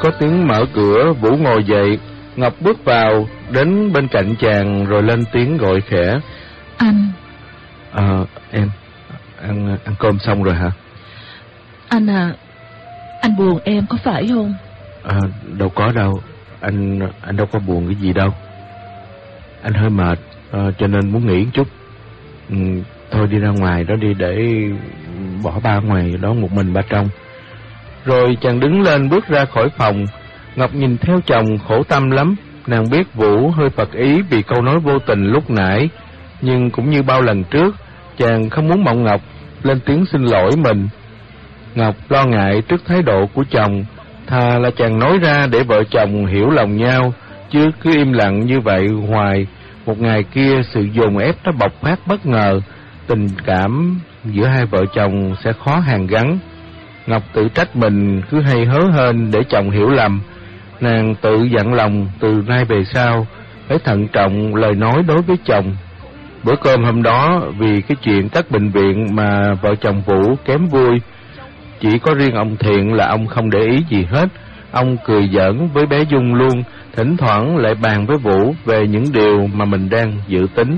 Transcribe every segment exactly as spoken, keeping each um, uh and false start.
có tiếng mở cửa, Vũ ngồi dậy. Ngọc bước vào, đến bên cạnh chàng rồi lên tiếng gọi khẽ. Anh. Ờ, em, ăn, ăn cơm xong rồi hả? Anh à, anh buồn em có phải không? À, đâu có đâu, anh anh đâu có buồn cái gì đâu. Anh hơi mệt, à, cho nên muốn nghỉ một chút. Ừ, thôi đi ra ngoài đó đi, để bỏ ba ngoài đó một mình ba trong. Rồi chàng đứng lên bước ra khỏi phòng. Ngọc nhìn theo chồng khổ tâm lắm. Nàng biết Vũ hơi phật ý vì câu nói vô tình lúc nãy, nhưng cũng như bao lần trước, chàng không muốn mộng Ngọc lên tiếng xin lỗi mình. Ngọc lo ngại trước thái độ của chồng, thà là chàng nói ra để vợ chồng hiểu lòng nhau, chứ cứ im lặng như vậy hoài. Một ngày kia sự dồn ép nó bộc phát bất ngờ, tình cảm giữa hai vợ chồng sẽ khó hàn gắn. Ngọc tự trách mình cứ hay hớ hênh để chồng hiểu lầm. Nàng tự dặn lòng từ nay về sau phải thận trọng lời nói đối với chồng. Bữa cơm hôm đó vì cái chuyện cắt bệnh viện mà vợ chồng Vũ kém vui. Chỉ có riêng ông Thiện là ông không để ý gì hết. Ông cười giỡn với bé Dung luôn, thỉnh thoảng lại bàn với Vũ về những điều mà mình đang dự tính.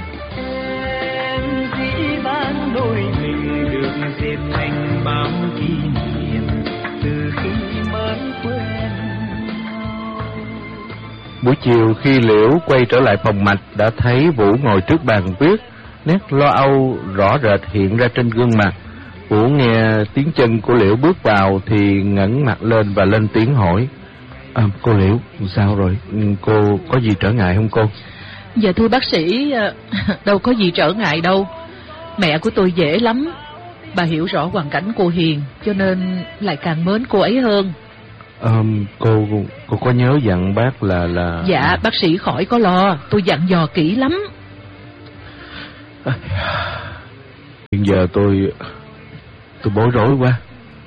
Em dĩ vãng đôi mình được dệt thành bao kỷ niệm từ khi mới quen. Buổi chiều khi Liễu quay trở lại phòng mạch đã thấy Vũ ngồi trước bàn viết, nét lo âu rõ rệt hiện ra trên gương mặt. Vũ nghe tiếng chân của Liễu bước vào thì ngẩng mặt lên và lên tiếng hỏi. À, cô Liễu, sao rồi? Cô có gì trở ngại không cô? Dạ thưa bác sĩ, đâu có gì trở ngại đâu. Mẹ của tôi dễ lắm. Bà hiểu rõ hoàn cảnh cô Hiền, cho nên lại càng mến cô ấy hơn. À, cô cô có nhớ dặn bác là là Dạ bác sĩ khỏi có lo, tôi dặn dò kỹ lắm. À, hiện giờ tôi tôi bối rối quá.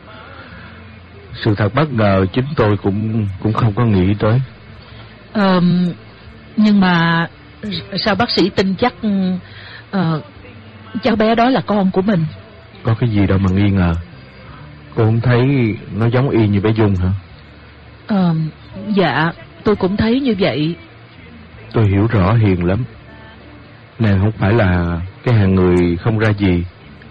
Sự thật bất ngờ chính tôi cũng cũng không có nghĩ tới. Ờ, nhưng mà sao bác sĩ tin chắc uh, cháu bé đó là con của mình? Có cái gì đâu mà nghi ngờ. Cô không thấy nó giống y như bé Dung hả? Ờ, dạ tôi cũng thấy như vậy. Tôi hiểu rõ Hiền lắm. Nàng không phải là cái hạng người không ra gì.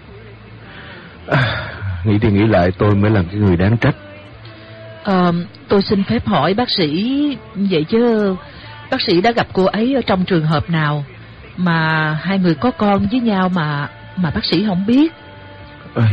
À, nghĩ đi nghĩ lại tôi mới là cái người đáng trách. Ờ, tôi xin phép hỏi bác sĩ vậy chứ bác sĩ đã gặp cô ấy ở trong trường hợp nào mà hai người có con với nhau mà mà bác sĩ không biết? Ây,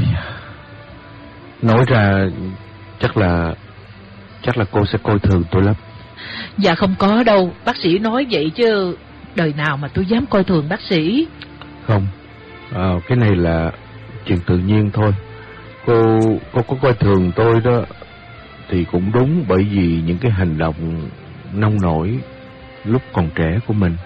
nói ra chắc là chắc là cô sẽ coi thường tôi lắm. Dạ không có đâu, bác sĩ nói vậy chứ đời nào mà tôi dám coi thường bác sĩ. Không, à, cái này là chuyện tự nhiên thôi. Cô cô có coi thường tôi đó thì cũng đúng, bởi vì những cái hành động nông nổi lúc còn trẻ của mình.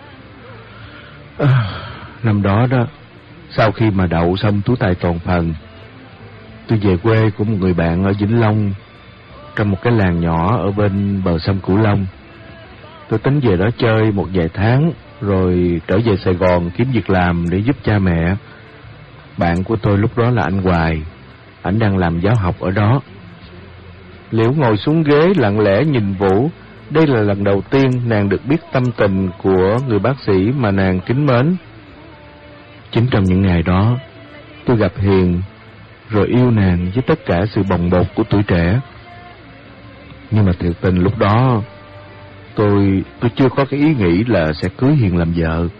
À, năm đó đó, sau khi mà đậu xong tú tài toàn phần, tôi về quê của một người bạn ở Vĩnh Long, trong một cái làng nhỏ ở bên bờ sông Cửu Long. Tôi tính về đó chơi một vài tháng rồi trở về Sài Gòn kiếm việc làm để giúp cha mẹ. Bạn của tôi lúc đó là anh Hoài, ảnh đang làm giáo học ở đó. Liễu ngồi xuống ghế lặng lẽ nhìn Vũ. Đây là lần đầu tiên nàng được biết tâm tình của người bác sĩ mà nàng kính mến. Chính trong những ngày đó, tôi gặp Hiền, rồi yêu nàng với tất cả sự bồng bột của tuổi trẻ. Nhưng mà thiệt tình lúc đó, tôi tôi chưa có cái ý nghĩ là sẽ cưới Hiền làm vợ.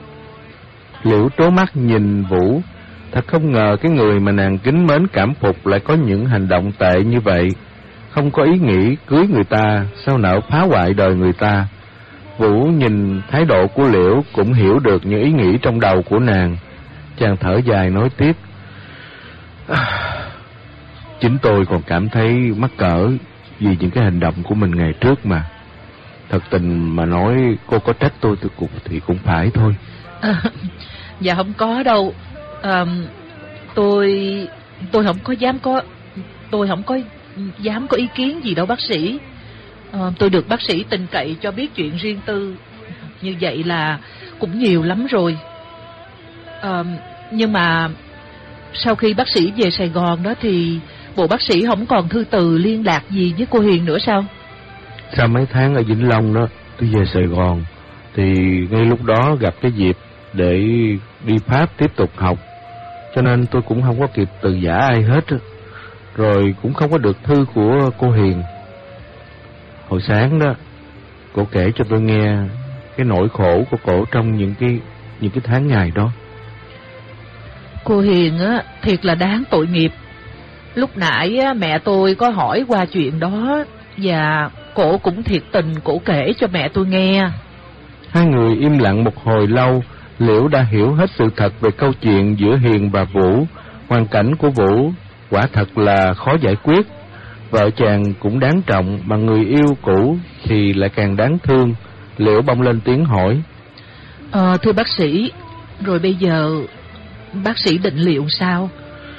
Liễu trố mắt nhìn Vũ. Thật không ngờ cái người mà nàng kính mến cảm phục lại có những hành động tệ như vậy. Không có ý nghĩ cưới người ta, sao nỡ phá hoại đời người ta. Vũ nhìn thái độ của Liễu cũng hiểu được những ý nghĩ trong đầu của nàng. Chàng thở dài nói tiếp. À, chính tôi còn cảm thấy mắc cỡ vì những cái hành động của mình ngày trước mà. Thật tình mà nói, cô có trách tôi thì cũng, thì cũng phải thôi. À, dạ không có đâu. À, tôi tôi không có dám có tôi không có dám có ý kiến gì đâu bác sĩ. À, tôi được bác sĩ tin cậy cho biết chuyện riêng tư như vậy là cũng nhiều lắm rồi. À, nhưng mà sau khi bác sĩ về Sài Gòn đó thì bộ bác sĩ không còn thư từ liên lạc gì với cô Hiền nữa sao? sau mấy tháng ở Vĩnh Long đó, tôi về Sài Gòn, thì ngay lúc đó gặp cái dịp để đi Pháp tiếp tục học, cho nên tôi cũng không có kịp từ giã ai hết, rồi cũng không có được thư của cô Hiền. Hồi sáng đó, cô kể cho tôi nghe cái nỗi khổ của cổ trong những cái những cái tháng ngày đó. Cô Hiền á, thiệt là đáng tội nghiệp. Lúc nãy á, mẹ tôi có hỏi qua chuyện đó, và cổ cũng thiệt tình cổ kể cho mẹ tôi nghe. Hai người im lặng một hồi lâu. Liễu đã hiểu hết sự thật về câu chuyện giữa Hiền và Vũ. Hoàn cảnh của Vũ quả thật là khó giải quyết. Vợ chàng cũng đáng trọng, mà người yêu cũ thì lại càng đáng thương. Liễu bỗng lên tiếng hỏi: Ờ, thưa bác sĩ, rồi bây giờ bác sĩ định liệu sao?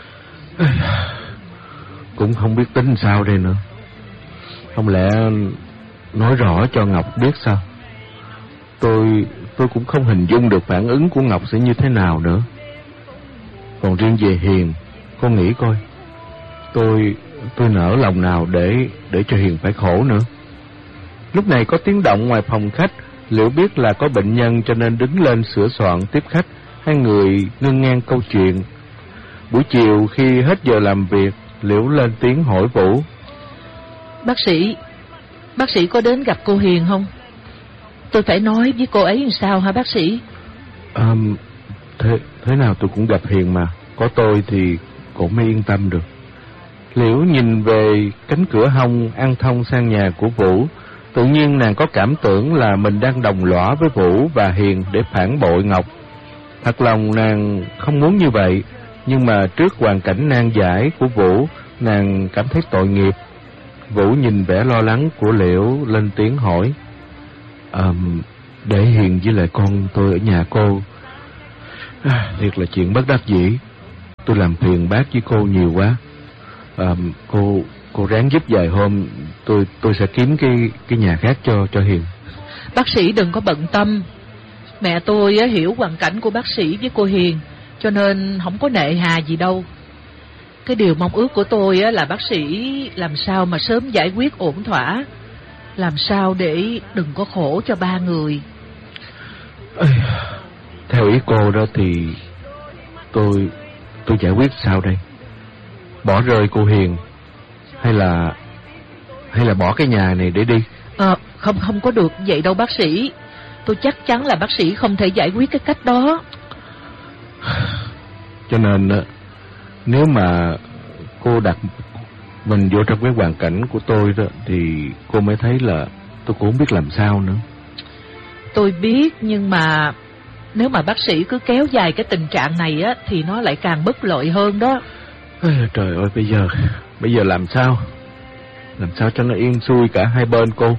Cũng không biết tính sao đây nữa. Không lẽ nói rõ cho Ngọc biết sao? Tôi tôi cũng không hình dung được phản ứng của Ngọc sẽ như thế nào nữa. Còn riêng về Hiền, cô nghĩ coi, tôi tôi nỡ lòng nào để để cho Hiền phải khổ nữa. Lúc này có tiếng động ngoài phòng khách. Liễu biết là có bệnh nhân cho nên đứng lên sửa soạn tiếp khách. Hai người ngưng ngang câu chuyện. Buổi chiều khi hết giờ làm việc, Liễu lên tiếng hỏi Vũ: Bác sĩ, bác sĩ có đến gặp cô Hiền không? Tôi phải nói với cô ấy làm sao hả bác sĩ? À, thế, thế nào tôi cũng gặp Hiền mà. Có tôi thì cô mới yên tâm được. Liễu nhìn về cánh cửa hông ăn thông sang nhà của Vũ. Tự nhiên nàng có cảm tưởng là mình đang đồng lõa với Vũ và Hiền để phản bội Ngọc. Thật lòng nàng không muốn như vậy, nhưng mà trước hoàn cảnh nan giải của Vũ, nàng cảm thấy tội nghiệp. Vũ nhìn vẻ lo lắng của Liễu lên tiếng hỏi: à, để Hiền với lại con tôi ở nhà cô. À, thiệt là chuyện bất đắc dĩ. Tôi làm phiền bác với cô nhiều quá. À, cô cô ráng giúp vài hôm, tôi tôi sẽ kiếm cái cái nhà khác cho cho Hiền. Bác sĩ đừng có bận tâm. Mẹ tôi á, hiểu hoàn cảnh của bác sĩ với cô Hiền, cho nên không có nệ hà gì đâu. Cái điều mong ước của tôi á, là bác sĩ làm sao mà sớm giải quyết ổn thỏa, làm sao để đừng có khổ cho ba người. Ê, theo ý cô đó thì tôi tôi giải quyết sao đây? Bỏ rơi cô Hiền hay là hay là bỏ cái nhà này để đi? À, không không có được vậy đâu bác sĩ. Tôi chắc chắn là bác sĩ không thể giải quyết cái cách đó. Cho nên nếu mà cô đặt mình vô trong cái hoàn cảnh của tôi đó, thì cô mới thấy là tôi cũng không biết làm sao nữa. Tôi biết, nhưng mà nếu mà bác sĩ cứ kéo dài cái tình trạng này á, thì nó lại càng bất lợi hơn đó. Ê, trời ơi, bây giờ bây giờ làm sao? Làm sao cho nó yên xuôi cả hai bên cô?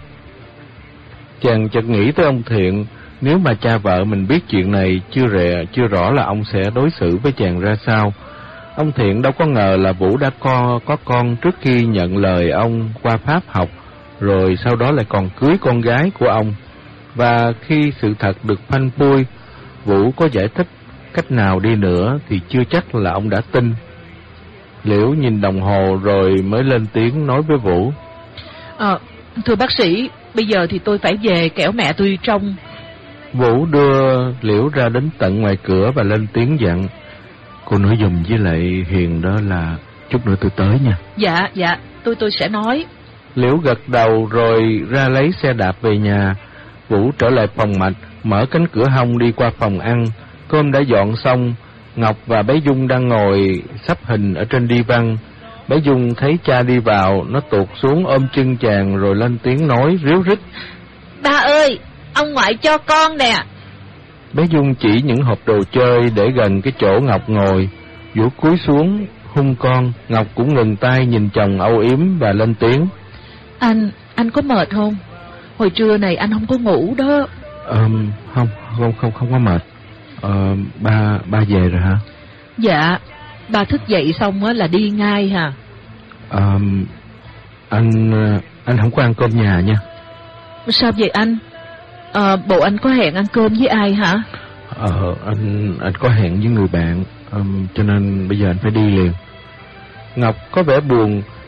Chàng chợt nghĩ tới ông Thiện. Nếu mà cha vợ mình biết chuyện này, chưa rẻ, chưa rõ là ông sẽ đối xử với chàng ra sao. Ông Thiện đâu có ngờ là Vũ đã có, có con trước khi nhận lời ông qua Pháp học, rồi sau đó lại còn cưới con gái của ông. Và khi sự thật được phanh phui, Vũ có giải thích cách nào đi nữa thì chưa chắc là ông đã tin. Liễu nhìn đồng hồ rồi mới lên tiếng nói với Vũ: à, thưa bác sĩ, bây giờ thì tôi phải về, kẻo mẹ tôi trông. Vũ đưa Liễu ra đến tận ngoài cửa và lên tiếng dặn: cô nói dùm với lại Hiền đó là chút nữa tôi tới nha. Dạ, dạ, tôi tôi sẽ nói. Liễu gật đầu rồi ra lấy xe đạp về nhà. Vũ trở lại phòng mạch, mở cánh cửa hông đi qua phòng ăn. Cơm đã dọn xong. Ngọc và bé Dung đang ngồi sắp hình ở trên đi văn. Bé Dung thấy cha đi vào, nó tuột xuống ôm chân chàng rồi lên tiếng nói ríu rít: ba ơi, ông ngoại cho con nè. Bé Dung chỉ những hộp đồ chơi để gần cái chỗ Ngọc ngồi. Vũ cúi xuống hung con. Ngọc cũng ngừng tay nhìn chồng âu yếm và lên tiếng: Anh, anh có mệt không? Hồi trưa này anh không có ngủ đó. Ờ, không, không, không, không có mệt. Ờ, ba, ba về rồi hả? Dạ, ba thức dậy xong á là đi ngay hả? Ờ, anh, anh không có ăn cơm nhà nha. Sao vậy anh? Ờ, bộ anh có hẹn ăn cơm với ai hả? Ờ, anh, anh có hẹn với người bạn, um, cho nên bây giờ anh phải đi liền. Ngọc có vẻ buồn,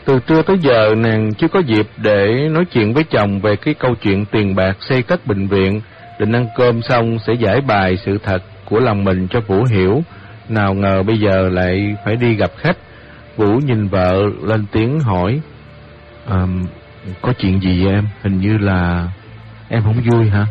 Từ trưa tới giờ nàng chưa có dịp để nói chuyện với chồng về cái câu chuyện tiền bạc xây cất bệnh viện. Định ăn cơm xong sẽ giải bài sự thật của lòng mình cho Vũ hiểu. Nào ngờ bây giờ lại phải đi gặp khách. Vũ nhìn vợ lên tiếng hỏi: à, có chuyện gì vậy em? Hình như là em không vui hả?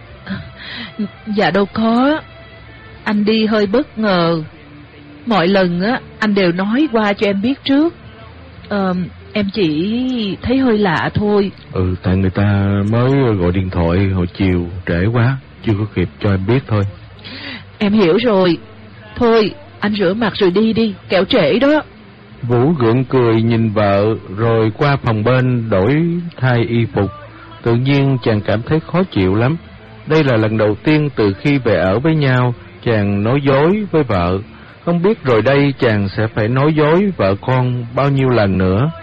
Dạ đâu có. Anh đi hơi bất ngờ. Mọi lần á anh đều nói qua cho em biết trước. Ờ, em chỉ thấy hơi lạ thôi. Ừ, tại người ta mới gọi điện thoại hồi chiều trễ quá, chưa có kịp cho em biết thôi. Em hiểu rồi. Thôi anh rửa mặt rồi đi đi, kẻo trễ đó. Vũ gượng cười nhìn vợ rồi qua phòng bên đổi thay y phục. Tự nhiên chàng cảm thấy khó chịu lắm. Đây là lần đầu tiên từ khi về ở với nhau chàng nói dối với vợ. Không biết rồi đây chàng sẽ phải nói dối vợ con bao nhiêu lần nữa.